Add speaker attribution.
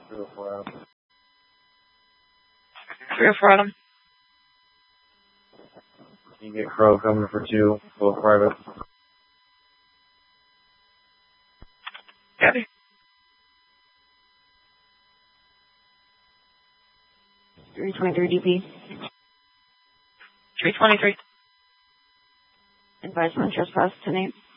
Speaker 1: 304 Adam.
Speaker 2: 304 Adam.
Speaker 1: You get Crow coming for 2, both private.
Speaker 2: Copy.
Speaker 3: 323 DP.
Speaker 2: 323.
Speaker 3: Advisement trespass tonight.